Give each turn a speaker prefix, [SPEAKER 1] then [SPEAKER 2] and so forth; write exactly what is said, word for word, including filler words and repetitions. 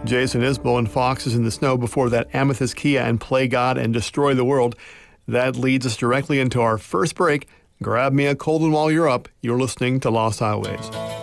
[SPEAKER 1] Jason Isbell and Foxes in the Snow. Before that, Amethyst Kia and Play God and Destroy the World. That leads us directly into our first break. Grab me a cold one while you're up. You're listening to Lost Highways.